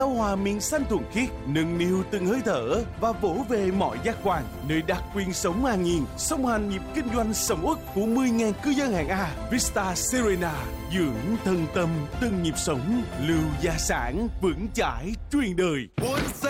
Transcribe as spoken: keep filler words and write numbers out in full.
Hòa miền xanh thuần khiết, nâng niu từng hơi thở và vỗ về mọi giác quan, nơi đặc quyền sống an nhiên, song hành nhịp kinh doanh sầm uất của mười nghìn cư dân hạng A. Vista Serena dưỡng thân tâm từng nhịp sống, lưu gia sản vững chãi truyền đời.